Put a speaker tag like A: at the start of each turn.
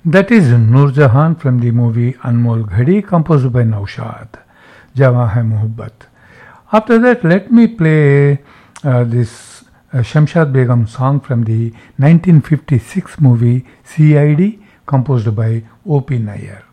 A: That is Noor Jahan from the movie Anmol Ghadi, composed by Naushad. Jawa Hai Mohabbat. After that, let me play this Shamshad Begum song from the 1956 movie CID, composed by O.P. Nair.